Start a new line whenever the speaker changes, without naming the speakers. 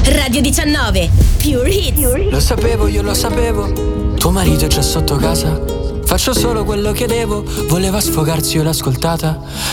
Radio 19, Pure Hits.
Lo sapevo, io lo sapevo. Tuo marito è già sotto casa. Faccio solo quello che devo. Voleva sfogarsi, io l'ho ascoltata.